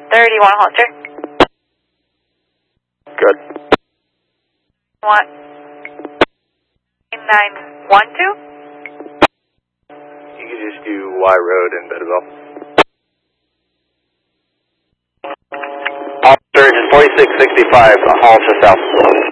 30, you want to halter? Good. Want 912? You can just do Y Road in Bedeville. Officer, 4665, halt to south.